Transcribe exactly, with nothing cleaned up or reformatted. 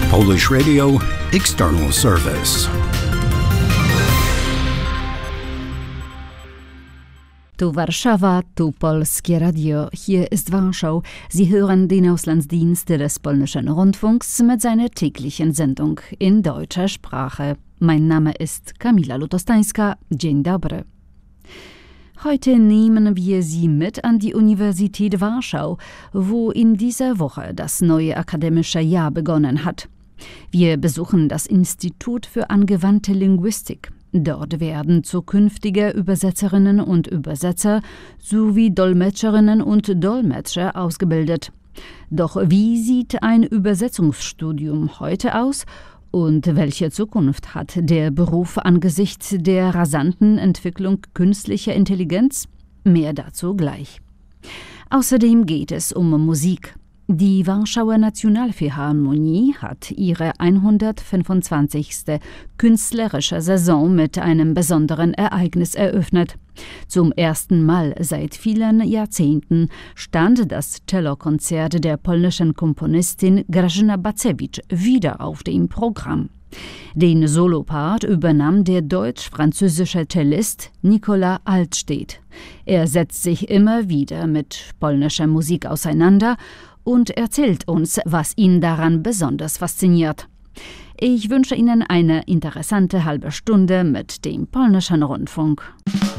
Polish Radio External Service. Tu Warszawa, tu Polskie Radio. Hier ist Warschau. Sie hören den Auslandsdienst des polnischen Rundfunks mit seiner täglichen Sendung in deutscher Sprache. Mein Name ist Kamila Lutostańska. Dzień dobry. Heute nehmen wir Sie mit an die Universität Warschau, wo in dieser Woche das neue akademische Jahr begonnen hat. Wir besuchen das Institut für angewandte Linguistik. Dort werden zukünftige Übersetzerinnen und Übersetzer sowie Dolmetscherinnen und Dolmetscher ausgebildet. Doch wie sieht ein Übersetzungsstudium heute aus und welche Zukunft hat der Beruf angesichts der rasanten Entwicklung künstlicher Intelligenz? Mehr dazu gleich. Außerdem geht es um Musik. Die Warschauer Nationalphilharmonie hat ihre hundertfünfundzwanzigste künstlerische Saison mit einem besonderen Ereignis eröffnet. Zum ersten Mal seit vielen Jahrzehnten stand das Cellokonzert der polnischen Komponistin Grażyna Bacewicz wieder auf dem Programm. Den Solopart übernahm der deutsch-französische Cellist Nicolas Altstedt. Er setzt sich immer wieder mit polnischer Musik auseinander und erzählt uns, was ihn daran besonders fasziniert. Ich wünsche Ihnen eine interessante halbe Stunde mit dem polnischen Rundfunk.